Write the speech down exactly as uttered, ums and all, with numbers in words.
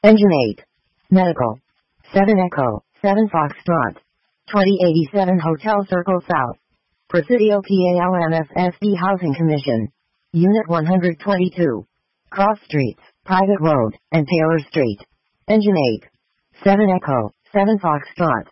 Engine eight. Medical. seven Echo, seven Foxtrot. twenty eighty-seven Hotel Circle South. Presidio P A L M F S D Housing Commission. Unit one hundred twenty-two. Cross Streets, Private Road, and Taylor Street. Engine eight. seven Echo, seven Foxtrot.